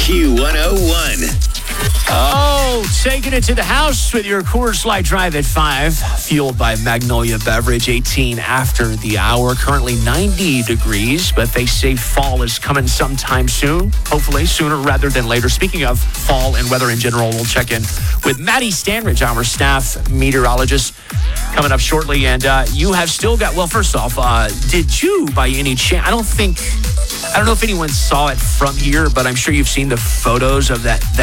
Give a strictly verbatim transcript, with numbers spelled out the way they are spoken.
Q one oh one. Oh, taking it to the house with your Coors Light Drive at five. Fueled by Magnolia Beverage, eighteen after the hour. Currently ninety degrees, but they say fall is coming sometime soon. Hopefully sooner rather than later. Speaking of fall and weather in general, we'll check in with Maddie Standridge, our staff meteorologist, coming up shortly. And uh, you have still got, well, first off, uh, did you by any chance, I don't think, I don't know if anyone saw it from here, but I'm sure you've seen the photos of that, that